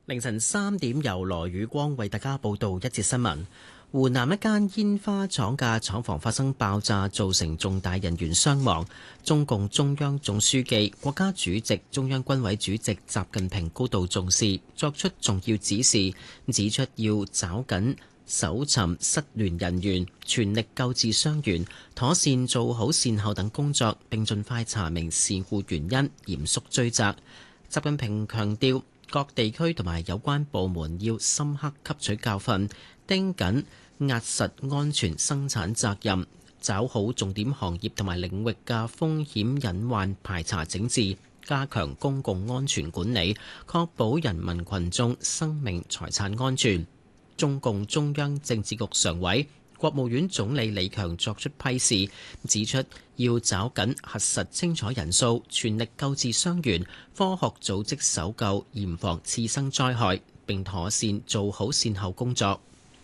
凌晨3點，由羅宇光為大家報道一節新聞。湖南一間煙花廠嘅廠房發生爆炸，造成重大人員傷亡。中共中央總書記、國家主席、中央軍委主席習近平高度重視，作出重要指示，指出要抓緊搜尋失聯人員，全力救治傷員，妥善做好善後等工作，並盡快查明事故原因，嚴肅追責。習近平強調，各地區同埋有關部門要深刻吸取教訓，盯緊壓實安全生產責任，抓好重點行業同埋領域嘅風險隱患排查整治，加強公共安全管理，確保人民群眾生命財產安全。中共中央政治局常委、國務院總理李強作出批示，指出要抓緊核實清楚人數，全力救治傷員，科學組織搜救，嚴防次生災害，並妥善做好善後工作。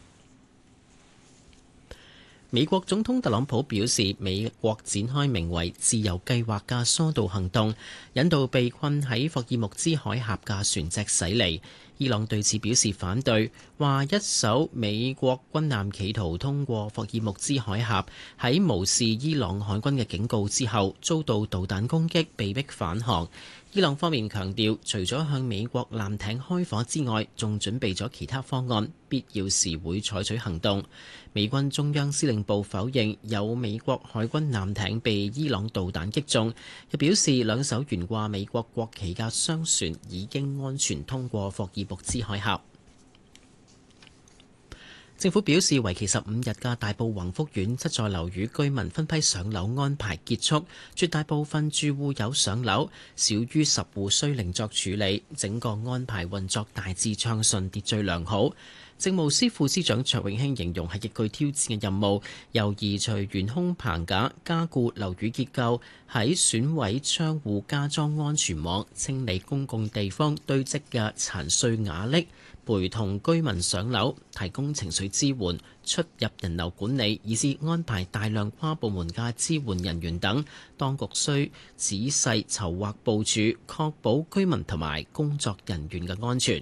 美國總統特朗普表示，美國展開名為自由計劃嘅疏導行動，引導被困喺霍爾木茲海峽嘅船隻駛離。伊朗對此表示反對，話一艘美國軍艦企圖通過霍爾木茲海峽，喺無視伊朗海軍嘅警告之後，遭到導彈攻擊，被迫返航。伊朗方面強調，除咗向美國艦艇開火之外，仲準備咗其他方案，必要時會採取行動。美軍中央司令部否認有美國海軍艦艇被伊朗導彈擊中，又表示兩艘懸掛美國國旗嘅商船已經安全通過霍爾木茲海峽。政府表示，為期15日嘅大埔宏福苑7座樓宇居民分批上樓安排結束，絕大部分住戶有上樓，少於10戶需另作處理。整個安排運作大致暢順，秩序良好。政務司副司長卓永興形容係極具挑戰嘅任務，由移除懸空棚架、加固樓宇結構、喺損毀窗戶加裝安全網、清理公共地方堆積嘅殘碎瓦礫，陪同居民上樓，提供情緒支援、出入人流管理，以至安排大量跨部門嘅支援人員等，當局需仔細籌劃部署，確保居民同埋工作人員嘅安全。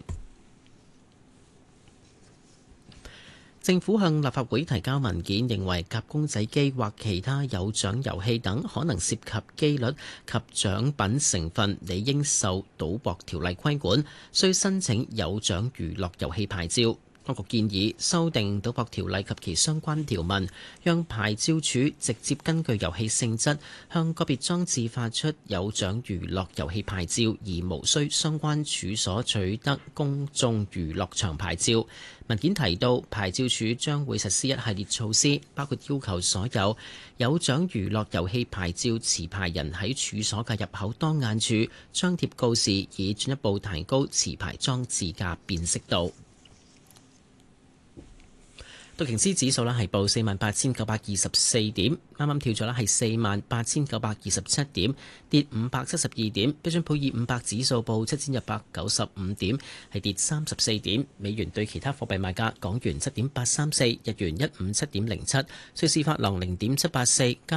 政府向立法會提交文件，認為夾公仔機或其他有獎遊戲等可能涉及機率及獎品成分，理應受賭博條例規管，需申請有獎娛樂遊戲牌照。當局建議修訂賭博條例及其相關條文，讓牌照處直接根據遊戲性質向個別裝置發出有獎娛樂遊戲牌照，而無需相關處所取得公眾娛樂場牌照。文件提到，牌照處將會實施一系列措施，包括要求所有有獎娛樂遊戲牌照持牌人喺處所嘅入口當眼處張貼告示，以進一步提高持牌裝置嘅辨識度。道瓊斯指數係報48,924點，啱啱跳咗係48,927點，跌572點。標準普爾500指數報7,195點，係跌34點。美元對其他貨幣賣價：港元7.834，日元157.07，瑞士法郎0.784。